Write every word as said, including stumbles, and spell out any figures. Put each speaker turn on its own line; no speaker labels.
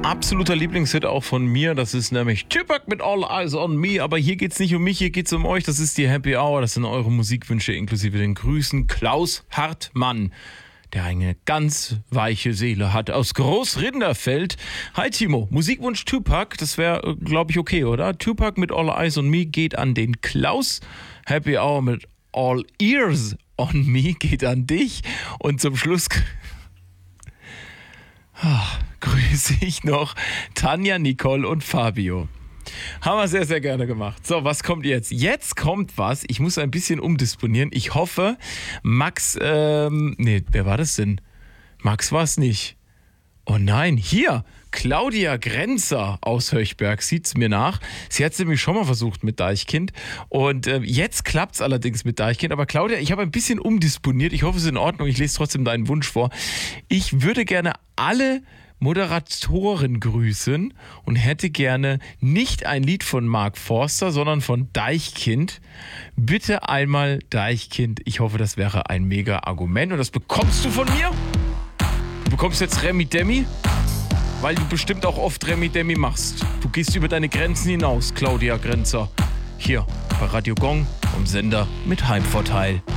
absoluter Lieblingshit auch von mir. Das ist nämlich Tupac mit All Eyes on Me. Aber hier geht's nicht um mich, hier geht's um euch. Das ist die Happy Hour. Das sind eure Musikwünsche inklusive den Grüßen. Klaus Hartmann, der eine ganz weiche Seele hat, aus Großrinderfeld. Hi Timo, Musikwunsch Tupac, das wäre, glaube ich, okay, oder? Tupac mit All Eyes on Me geht an den Klaus. Happy Hour mit All Ears on Me geht an dich. Und zum Schluss ach, grüße ich noch Tanja, Nicole und Fabio. Haben wir sehr, sehr gerne gemacht. So, was kommt jetzt? Jetzt kommt was. Ich muss ein bisschen umdisponieren. Ich hoffe, Max, ähm, nee, wer war das denn? Max war es nicht. Oh nein, hier, Claudia Grenzer aus Höchberg, sieht's mir nach. Sie hat es nämlich schon mal versucht mit Deichkind und äh, jetzt klappt's allerdings mit Deichkind. Aber Claudia, ich habe ein bisschen umdisponiert. Ich hoffe, es ist in Ordnung. Ich lese trotzdem deinen Wunsch vor. Ich würde gerne alle Moderatoren grüßen und hätte gerne nicht ein Lied von Mark Forster, sondern von Deichkind. Bitte einmal Deichkind. Ich hoffe, das wäre ein mega Argument und das bekommst du von mir. Du bekommst jetzt Remi Demi, weil du bestimmt auch oft Remi Demi machst. Du gehst über deine Grenzen hinaus, Claudia Grenzer. Hier bei Radio Gong vom Sender mit Heimvorteil.